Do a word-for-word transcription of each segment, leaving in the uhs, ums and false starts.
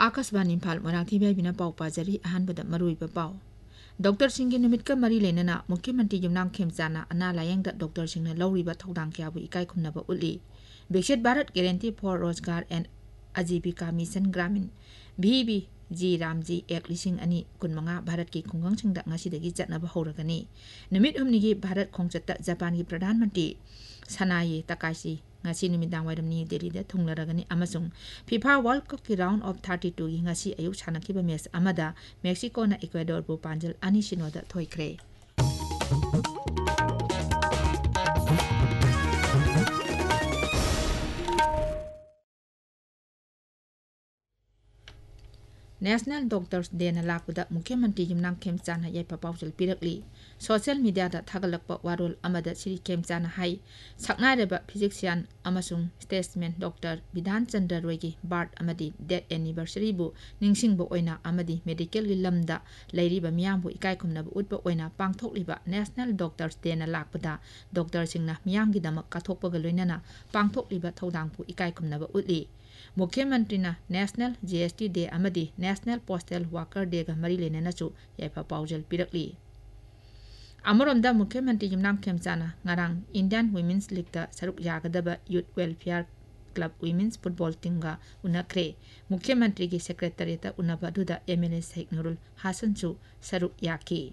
आकाशवाणी इम्फाल मराठी भाईबिना पाव पाजरी अहानबदा मरुइबा पाव doctor Singh नुमित का मरी लेना मुख्यमंत्री युमनाम खेमचाना अना लायंग डॉक्टर सिंह लौरीबा थौदांग क्याबु इकाई खुमनबा उली विकसित भारत गारंटी फॉर रोजगार एंड आजीविका मिशन ग्रामीण भी भी जी रामजी एक लिसिंग अनि कुनमंगा भारत की खुंगंगसिंगदा ngasiदगी चटनबा हौरगनी नुमित हमनिगी भारत खोंगचत्ता जापान की प्रधानमंत्री सनाये Takeshi ngasi numidang wairamni Delhi da thunglaragani amasung FIFA World Cup ki round of thirty-two gi ngasi ayuk chanakiba match amada Mexico na Ecuador bu panjal ani sino da thoikre National Doctors Day na lakpuda Mukhyamanत्री Yumnam Khemchana yaipa paujal pirakli social media da thagalakpa warol amada Sri Khemchana hai saknareba physician amasung statesman Doctor Bidhan Chandra Roy gi birth amadi death anniversary bu ningsingbo oina amadi medical gi lamda leiriba miyambu ikai khumna bu utba oina pangthokliba National Doctors Day na lakpuda doctor singna miyam gi damak kathokpa ga loinana pangthokliba thodangpu ikai khumna bu utli मुख्यमंत्री ना national GST day अमदी national postal worker day का मरी लेने नचु याइफा पाउजल पिरकली अमरोमदा मुख्यमंत्री Yumnam खेमचाना ngarang Indian women's league दा सरुक यागदबा youth welfare club women's football team गा उनखरे मुख्यमंत्री की सेक्रेटरीता उनबदुदा एमएलए शेख नुरुल हासन चु सरुक याकी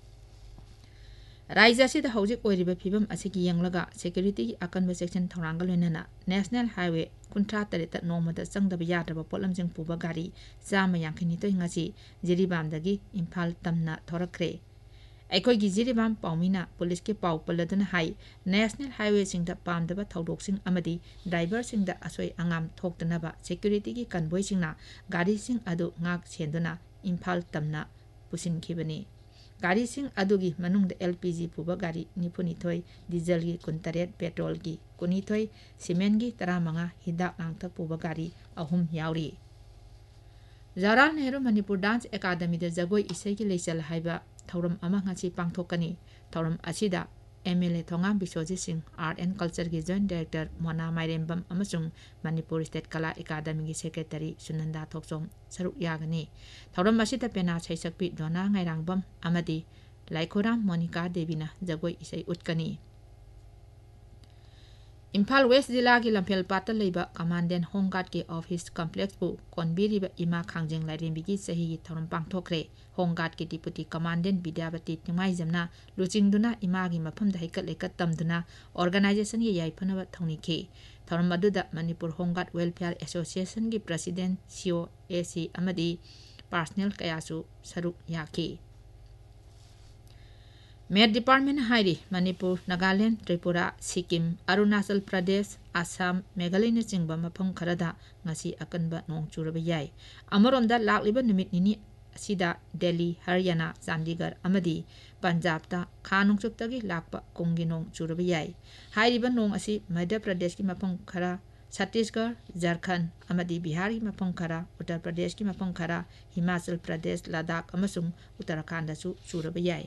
राज्य असिदा हौजिक ओइरिबा फिबम असिगी यंगलगा सिक्योरिटी अकनबा सेक्शन थौरांगा लोइनना नेशनल हाईवे कुंट्रा तरेता नोमदा चंगदबा यादबा पोलमजिंग पुबा गाड़ी चामा यांखिनी तो हिंगासी जिरीबामदगी इम्फाल तमना थोरक्रे अखोइगी जिरीबाम पाउमिना पुलिस के पाउ पल्लदना हाई नेशनल हाईवे सिंगदा पामदबा थौडोकसिंग अमदी ड्राइवर सिंगदा असोय अंगाम थोक्तनबा सिक्योरिटी की कन्वॉय सिंगना गाड़ी सिंग अदु ngak सेंदुना इम्फाल तमना पुसिनखिबनी गाड़ी सिंह अदुगी मनुंग एलपीजी पुबा गाड़ी निफुनिथोय डीजल की कुंतरेट पेट्रोल की कुनिथोय सीमेंट की तरामंगा हिदाक लांगथक पुबा गाड़ी अहुम यावरी जवाहरलाल नेहरू मणिपुर डांस एकेडमी दा जगोई इसे की लेचल हाइबा थौरम अमा ngasi पांगथोकनी थौरम असिदा MLA थोंगा Biswajit Singh art and culture की joint director Mona माइरेंबम अमसुंग Manipur state कला एकेडमी की सेक्रेटरी सुनंदा थोकसोम सरुक यागनी थौरम असिदा पेना छैसकपी दोना ngairangबम अमदी लाइखोराम मोनिका देवीना जगोई इसे उटकनी इम्फाल वेस्ट जिला की लंफेल पाता लेबा कमांडेंट होमगार्ड के ऑफिस कॉम्प्लेक्स बु कोनबीरीबा इमा खांजेंग लाइरेंबी की सही की थौरम पांगथोकरे होमगार्ड के डिप्यूटी कमांडेंट विद्यावती तिमाइजमना लुचिंगदुना इमा की मफम दा हेकत लेकत तमदुना ऑर्गेनाइजेशन की याइफनबा थौनिखे थौरम अदुदा मणिपुर होमगार्ड वेलफेयर एसोसिएशन की प्रेसिडेंट सीओ एसी अमदी पर्सनल कयासु सरुक याकी met department हाइरी Manipur Nagaland Tripura Sikkim Arunachal Pradesh Assam Meghalaya चिंब मफम Khardah ngasi अकनबा नोंग चुरबा याय अमरोमदा लाक्लिबा नुमित निनी असिदा दिल्ली हरियाणा चंडीगढ़ अमदी पंजाब ता खा नोंगचुक्तगी लाकपा कुंगी नोंग चुरबा याय हाइरिबा नोंग असि मध्य प्रदेश की मफम खरा छत्तीसगढ़ झारखंड अमदी बिहार की मफम खरा उत्तर प्रदेश की मफम खरा हिमाचल प्रदेश लद्दाख अमसुंग उत्तराखंड दसु चुरबा याय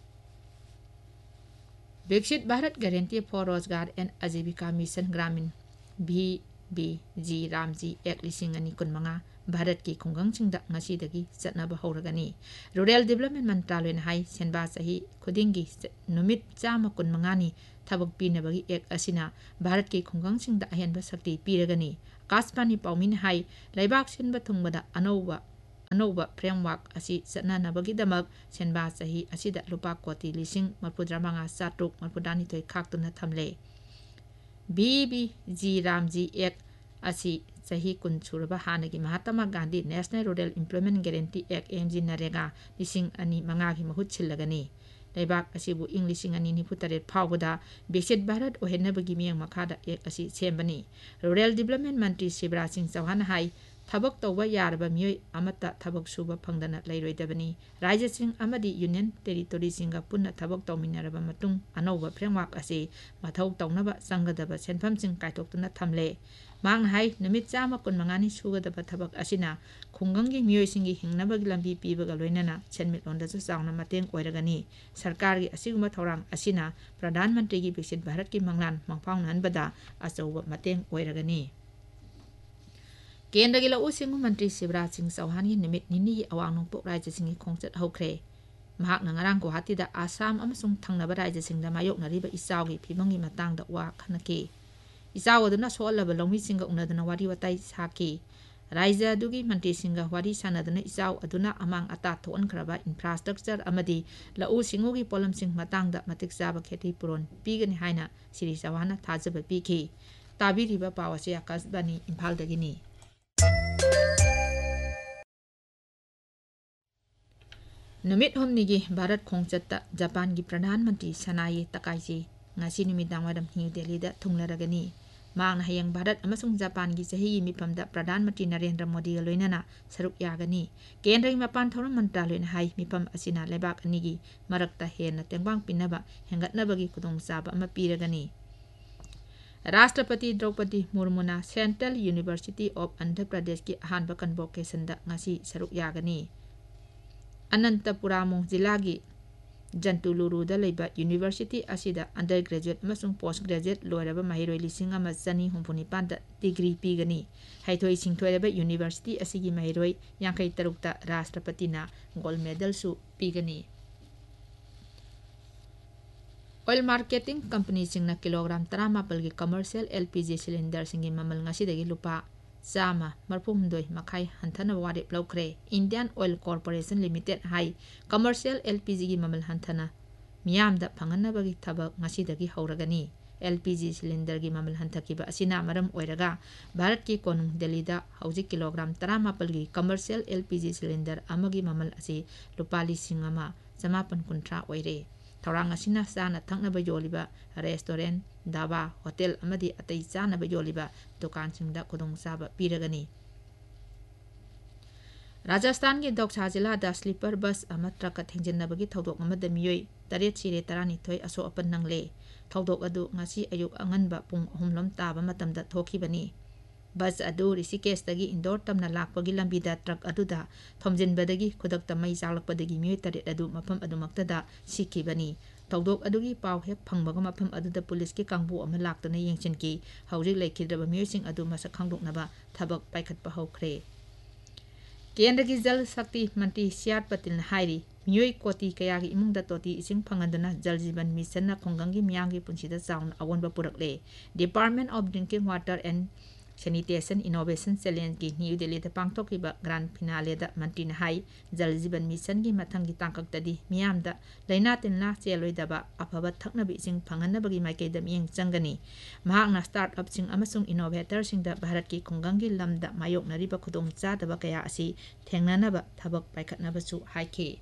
विकसित भारत गारंटी फॉर रोजगार एंड आजीविका मिशन ग्रामीण भी भी जी रामजी एक लिसिंग अनि कुनमंगा भारत की खुंगंगसिंगदा ngasiदगी चटनबा हौरगनी रूरल डेवलपमेंट मंत्रालयन हाई सेनबा सही खुदिंगी नुमित चामा कुनमंगानी थबक पीनबगी एक असिना भारत की खुंगंगसिंगदा अहेनबा शक्ति पीरगनी आकाशवाणी पाउमिन हाई लैबाक सिनबा थुंगबदा अनौबा अनौबा फ्रेमवर्क असी चटननबगीदमक सेनबा सही असिदा लुपा कोटी लिसिंग मरफुद्रामंगा चातुक मरफुदानिथोय खाक्तुना थमले बी बी जी रामजी एक असी सही कुन सुरबा हानगी Mahatma Gandhi national rural employment guarantee act MG NREGA लिसिंग अनि मंगागी महूत छिल्लगनी लेबाक असिबु इंग लिसिंग अनि निफुतरे फावदा विकसित भारत ओहेनबगी मियंग मखादा एक असी सेमबनी रूरल डेवलपमेंट मंत्री शिवराज सिंह चौहान हाई थबक तौबा यारबा मियोय अमता थबक सुबा फंगदना लैरोइदबनी राज्य सिंह अमदी यूनियन टेरिटोरी सिंगा पुन्ना थबक तौमिनरबा मतुंग अनौबा फ्रेमवर्क असे मथौ तौनबा संगदबा सेनफम सिंह कायथोक्तुना थमले मांग हाई नुमित चामा कुनमंगानी सुगदबा थबक असिना खुंगंगी मियोय सिंगी हिंगनबगी लंबी पीबगा लोइनना सेनमिटलोंदसु चावना मतेंग ओइरगनी सरकार की असिगुमा थौरांग असिना प्रधानमंत्री की विकसित भारत की मंगलान मंगफाउनहनबदा अचौबा मतेंग ओइरगनी केंद्र की लौ सिंह मंत्री शिवराज सिंह चौहान की निमित निनी अवांग नोंपोक राज्य Singh खोंचत हौख्रे महाकना ngarang Guwahati da Assam amasung thangnaba rajya singda mayoknariba isawgi phibamgi matangda wa khanake isaw aduna solaba longmi singa unadana wari watai saki rajya adugi mantri singa wari sanadana isaw aduna amang ata thon khraba infrastructure amadi lau singogi polam sing matangda matik saba kheti puron pigani haina Siri Sawana thajaba piki tabiriba pawase akasbani Imphal dagini Numit humnigi Bharat khongchatta Japan gi Pradhan Mantri Sanae Takaichi ngasi numidang wadam New Delhi da thunglaragani maang na hayang Bharat amasung Japan gi sahi mipamda Pradhan Mantri Narendra Modi ga loinana saruk yagani kendra gi mapan thoram mantraloy na hai mipam asina lebak anigi marakta hena tengbang pinaba hengatnabagi kudong saba ama piragani Rashtrapati Draupadi Murmuna Central University of Andhra Pradesh ki ahanba convocation da ngasi saruk yagani Anantapuramong Jilagi Jantuluru da leba University asida undergraduate amasung postgraduate loiraba mahiroi lising ama chani humpuni panda degree pigani haithoi singthoiraba University asigi mahiroi yankai tarukta Rashtrapati na gold medal su pigani Oil marketing company singna kilogram taramapal gi commercial L P G cylinder singi mamal ngasidagi lupa Sama marpumdoi makai hantana wari plaukre Indian Oil Corporation Limited hai commercial L P G gi mamal hantana miyamda phangana bagi thabak ngasidagi hauragani L P G cylinder gi mamal hantakiba asina maram oiraga Bharat ki konung Delhi da hauji kilogram taramapal gi commercial L P G cylinder amagi mamal asi lupali singama samapan kuntra oire Taurang asina sana thangnaba yoliba restaurant daba hotel amadi atai chanaba yoliba dukan singda kudong saba piragani Rajasthan ki Doksha jila da sleeper bus ama truck thengjennabagi thodok amada miyoi taret sire tarani thoi aso apan nangle thodok adu ngasi ayuk anganba pung ahumlom taba matamda thokibani bus adu Rishikesh dagi Indore tamna lakpagi lambida truck aduda thomjinbadagi khudakta mai jalakpadagi miyoi taret adu mafam adumaktada sikibani tawdok adugi paw hek phangbaga mafam aduda police ki kangbu ama laktana yengchinki haurik laikhidraba miyoising adu masak khangdoknaba thabak paikhatpa haukhre Kendra ki Jal Shakti Mantri Siat Patil hairi miyoi koti kayagi imungda toti ising phanganduna Jal Jeevan Mission na khonggangi miyangi punsida chaun awonba purakle Department of Drinking Water and Sanitation Innovation Challenge ki New Delhi da pangthokiba grand finale da mantri na hai Jal Jeevan Mission gi mathangi tangkak tadi miyamda laina tinla cheloidaba afaba thaknabi ising phanganabagi maikei da miyeng changani mahakna startup sing amasung innovator sing da Bharat ki khonggangi lamda mayoknariba khudong chadaba kaya asi thengnanaba thabak paikhatnaba su haike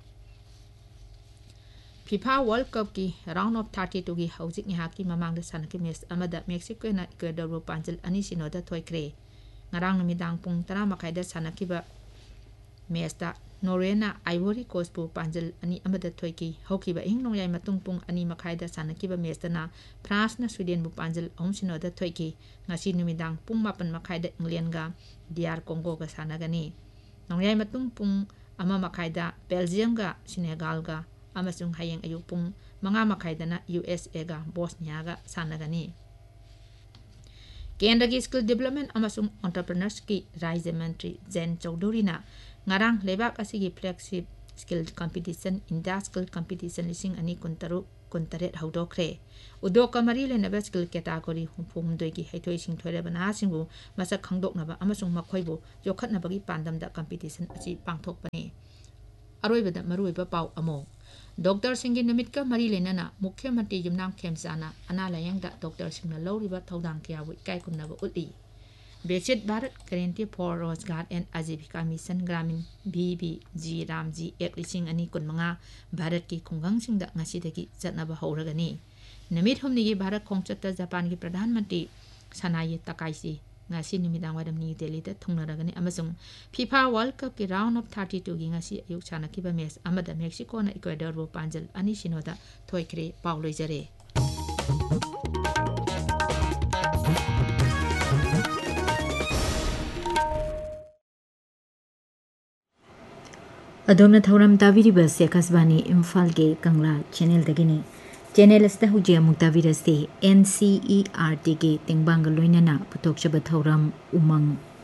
FIFA World Cup ki round of thirty-two gi haujik ni haki mamangda sanaki match amada Mexico na Ecuador ro panjal ani sinoda thoikre ngarang numidang pung tara makai da sanakiba match ta Norway na Ivory Coast pu panjal ani amada thoiki hokiba ing nongyai matung pung ani makai da sanakiba match na France na Sweden bu panjal om sinoda thoiki ngasi numidang pung mapan makai da England ga D R Congo ga sanagani nongyai matung pung ama makai da Belgium ga Senegal ga amasung hayang ayuk pung mga makaidana U S A ga Bosnia ga sanagani Kendra ki Skill Development amasung Entrepreneurs ki Rajya Mantri Jen Chowdhury na ngarang lebak asigi flagship skill competition India skill competition lising ani kuntaru kuntaret haudokre udoka mari le na skill category humphum doi ki haithoi sing thoire bana singbu masak khangdoknaba amasung makhoibu yokhatnabagi pandamda competition asi pangthok pani aroibada maruiba pau amo Doctor Singh Namit ka mari lenana Mukhya Mantri Yumnam Khemsana analayang da Doctor Singh na lawriba thaudang kyabu kai kumnaba utli Viksit Bharat Guarantee for Rozgar and Ajivika Mission Gramin B B G Ramji ek lising ani kunmanga Bharat ki khunggang singda ngasidagi chatnaba hauragani Namit humnigi Bharat khongchatta Japan ki Pradhan Mantri Sanae Takaichi ngasi numidang wadam New Delhi da thungnaragani amasung FIFA World Cup ki round of thirty-two gi ngasi ayuk chanakiba match amada Mexico na Ecuador ro panjal ani sinoda thoikre pauloijare Adomna thauram taviriba Sekasbani Imphal ge Kangla channel dagini channel asta huje mukta virase N C E R T ge tengbang loinana putok chaba thauram umang